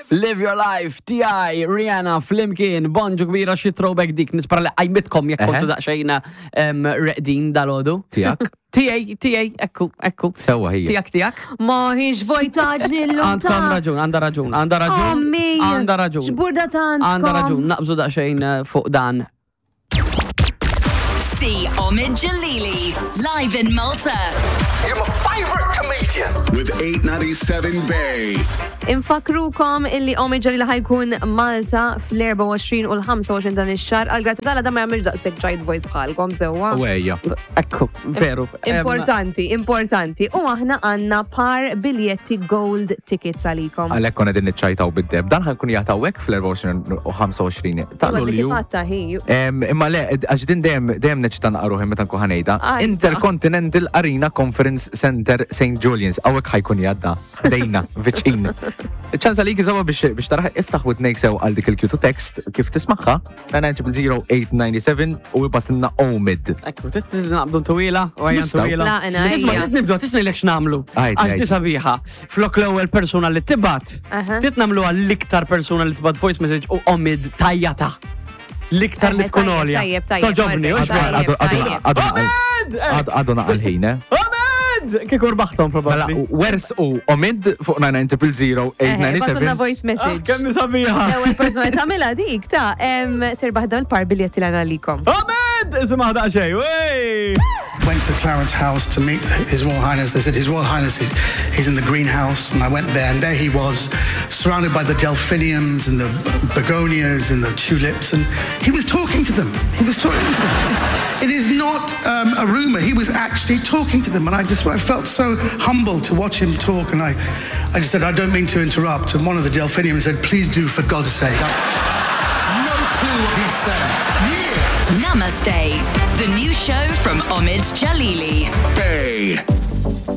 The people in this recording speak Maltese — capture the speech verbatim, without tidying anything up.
Live your life, T I, Rihanna, Flimkien, Bonġu kbira xi throwback dik nispara li għajmitkom jekk kontu daqsxejna reqdin dal-għodu. Tijak? Tijaj, tijaj, ekku, ekku. Sewa hija. Tijak, tijak. Ma hiex vojtaġni l-lum Għandkom raġun, għanda raġun, għanda raġun. Ommi. Għanda raġun. Xburda tantkom. Għanda raġun, naqbżu daqsxejn fuq dan. See Omid Jalili live in Malta. You're my favorite comedian. With eight ninety-seven Bay. Infakrukom illi Omid Jalili ħajkun Malta fl-erba' u għoxrin u l-ħamsa u għoxrin dan ix-xahar. Għal-grazzi tagħla da ma jagħmilx daqshekk ġajt vojt bħalkom sewwa. Ewwejja. Ekku, veru. Importanti, importanti. U aħna għandna par biljetti gold tickets għalikom. Għalhekk konna din niċċajtaw bid-deb. Dan ħankun jagħtawek fl-erba' u għoxrin u ħamsa u għoxrin ta' Lulju. Imma le, għax din dejjem dejjem neċtan naqruħi meta nkun ħanejda. Intercontinental Arena Conference Center Saint Julian's. Għawek ħajkun jadda. Dejna, viċin. ċansa li kizawa biex taraħ iftaħ with sew għal dik il-Q to text kif tismaħħa nine zero eight nine seven u ibatinna Omid. Ekku, titt naqbdu twila u għajan twila. La, ena, Isma, titt nibdu, titt nejlek xnamlu. Għax ti sabiħa. Flok l-ewel persona li tibat. Titt namlu għall-iktar persona li tibat voice message u Omid tajjata. L-iktar li tkun olja. Tajjeb, tajjeb. Toġobni, Għaduna għal-ħina. Kikur baħtom probabli. Wers u Omid fuq nine zero zero eight nine seven. Batuna voice message. Kemmi sabiħa. Ewel persona tamela dik ta' terbaħ dawn il-par biljetti l-għana likom. Omid! Isimaħ daqxej, wey! Went to Clarence House to meet His Royal Highness. They said His Royal Highness is he's in the greenhouse, and I went there, and there he was, surrounded by the delphiniums and the begonias and the tulips, and he was talking to them. He was talking to them. It's, it is not um, a rumor. He was actually talking to them, and I just I felt so humbled to watch him talk. And I, I just said, I don't mean to interrupt. And one of the delphiniums said, please do, for God's sake. No clue what he said. Yeah. Namaste, the new show from Omid Jalili. Bay.